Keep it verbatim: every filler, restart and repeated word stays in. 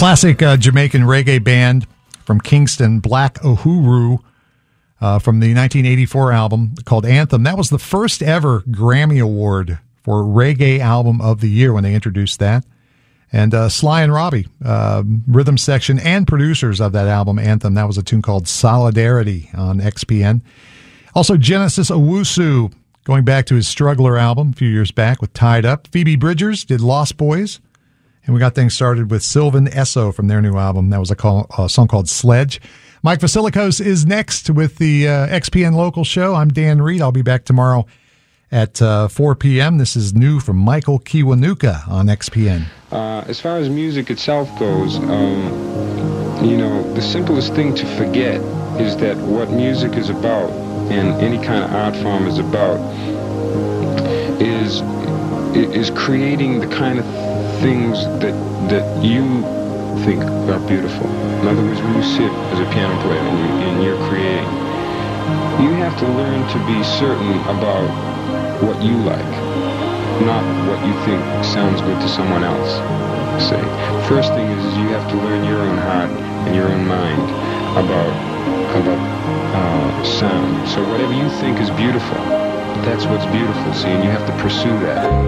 Classic uh, Jamaican reggae band from Kingston, Black Uhuru, uh, from the nineteen eighty-four album called Anthem. That was the first ever Grammy Award for Reggae Album of the Year when they introduced that. And uh, Sly and Robbie, uh, rhythm section and producers of that album, Anthem. That was a tune called Solidarity on X P N. Also, Genesis Owusu, going back to his Struggler album a few years back with Tied Up. Phoebe Bridgers did Lost Boys. And we got things started with Sylvan Esso from their new album. That was a, call, a song called Sledge. Mike Vasilikos is next with the uh, X P N Local Show. I'm Dan Reed. I'll be back tomorrow at uh, four p.m. This is new from Michael Kiwanuka on X P N. Uh, as far as music itself goes, um, you know, the simplest thing to forget is that what music is about, and any kind of art form is about, is is creating the kind of things that that you think are beautiful. In other words, when you sit as a piano player and, you, and you're creating, you have to learn to be certain about what you like, not what you think sounds good to someone else. Say, first thing is, is you have to learn your own heart and your own mind about about uh, sound. So whatever you think is beautiful, that's what's beautiful. See, and you have to pursue that.